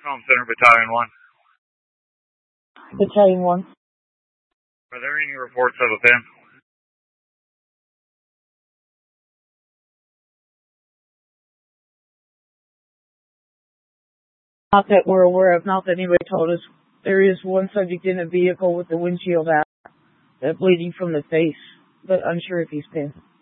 Home Center Battalion 1. Battalion 1. Are there any reports of a pin? Not that we're aware of, not that anybody told us. There is one subject in a vehicle with the windshield out, bleeding from the face, but unsure if he's pinned.